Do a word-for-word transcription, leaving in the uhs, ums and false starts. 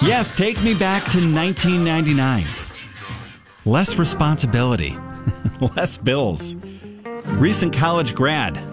Yes, take me back to nineteen ninety-nine. Less responsibility, less bills. Recent college grad